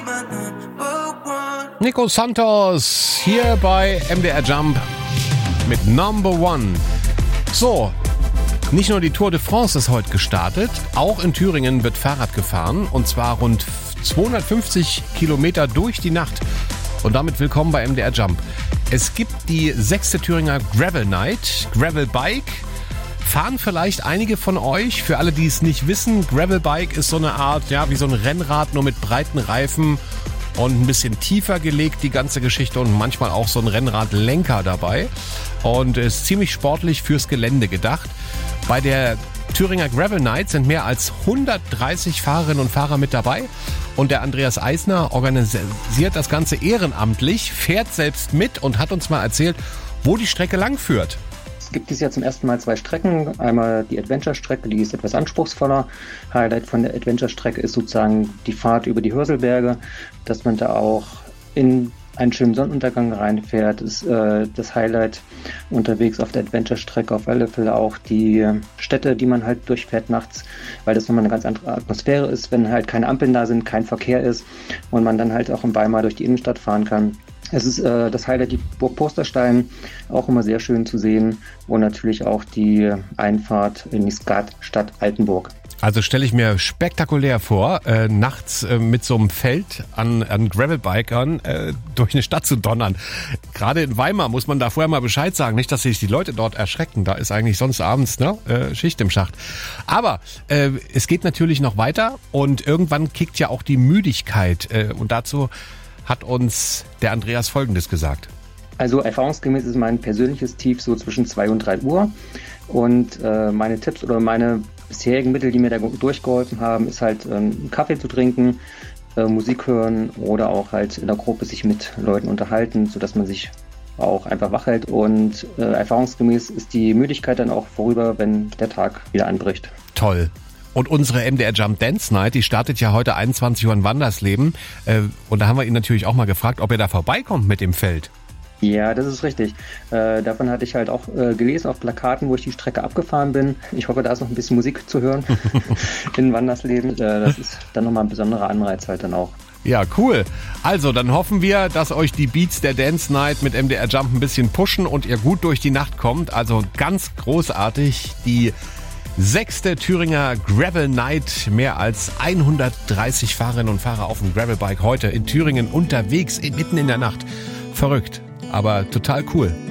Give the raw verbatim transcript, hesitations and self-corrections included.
Nico Santos hier bei M D R Jump mit Number One. So, nicht nur die Tour de France ist heute gestartet, auch in Thüringen wird Fahrrad gefahren und zwar rund zweihundertfünfzig Kilometer durch die Nacht. Und damit willkommen bei M D R Jump. Es gibt die sechste Thüringer Gravel Night, Gravel Bike. Fahren vielleicht einige von euch, für alle, die es nicht wissen, Gravel Bike ist so eine Art, ja, wie so ein Rennrad, nur mit breiten Reifen und ein bisschen tiefer gelegt, die ganze Geschichte, und manchmal auch so ein Rennradlenker dabei und ist ziemlich sportlich fürs Gelände gedacht. Bei der Thüringer Gravel Night sind mehr als hundertdreißig Fahrerinnen und Fahrer mit dabei und der Andreas Eisner organisiert das Ganze ehrenamtlich, fährt selbst mit und hat uns mal erzählt, wo die Strecke lang führt. Es gibt dieses Jahr zum ersten Mal zwei Strecken. Einmal die Adventure-Strecke, die ist etwas anspruchsvoller. Highlight von der Adventure-Strecke ist sozusagen die Fahrt über die Hörselberge, dass man da auch in einen schönen Sonnenuntergang reinfährt. Ist äh, das Highlight unterwegs auf der Adventure-Strecke auf alle Fälle auch die Städte, die man halt durchfährt nachts, weil das nochmal eine ganz andere Atmosphäre ist, wenn halt keine Ampeln da sind, kein Verkehr ist und man dann halt auch in Weimar durch die Innenstadt fahren kann. Es ist äh, das Highlight, die Burg Posterstein, auch immer sehr schön zu sehen, und natürlich auch die Einfahrt in die Skatstadt Altenburg. Also stelle ich mir spektakulär vor, äh, nachts äh, mit so einem Feld an, an Gravelbikern äh, durch eine Stadt zu donnern. Gerade in Weimar muss man da vorher mal Bescheid sagen, nicht, dass sich die Leute dort erschrecken. Da ist eigentlich sonst abends ne, äh, Schicht im Schacht. Aber äh, es geht natürlich noch weiter und irgendwann kickt ja auch die Müdigkeit. Äh, und dazu hat uns der Andreas Folgendes gesagt. Also erfahrungsgemäß ist mein persönliches Tief so zwischen zwei und drei Uhr. Und äh, meine Tipps oder meine bisherigen Mittel, die mir da durchgeholfen haben, ist halt ähm, Kaffee zu trinken, äh, Musik hören oder auch halt in der Gruppe sich mit Leuten unterhalten, sodass man sich auch einfach wach hält. Und äh, erfahrungsgemäß ist die Müdigkeit dann auch vorüber, wenn der Tag wieder anbricht. Toll. Und unsere M D R Jump Dance Night, die startet ja heute einundzwanzig Uhr in Wandersleben. Und da haben wir ihn natürlich auch mal gefragt, ob er da vorbeikommt mit dem Feld. Ja, das ist richtig. Äh, davon hatte ich halt auch äh, gelesen auf Plakaten, wo ich die Strecke abgefahren bin. Ich hoffe, da ist noch ein bisschen Musik zu hören in Wandersleben. Äh, das ist dann nochmal ein besonderer Anreiz halt dann auch. Ja, cool. Also, dann hoffen wir, dass euch die Beats der Dance Night mit M D R Jump ein bisschen pushen und ihr gut durch die Nacht kommt. Also ganz großartig. Die sechste Thüringer Gravel Night. Mehr als hundertdreißig Fahrerinnen und Fahrer auf dem Gravelbike heute in Thüringen unterwegs, mitten in der Nacht. Verrückt, aber total cool.